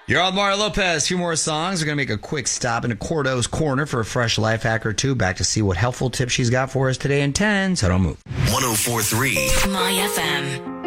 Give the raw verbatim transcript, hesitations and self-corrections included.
You're on Mario Lopez. Two more songs. We're going to make a quick stop into Cordo's Corner for a fresh life hack or two. Back to see what helpful tips she's got for us today in ten, so don't move. one oh four point three My F M.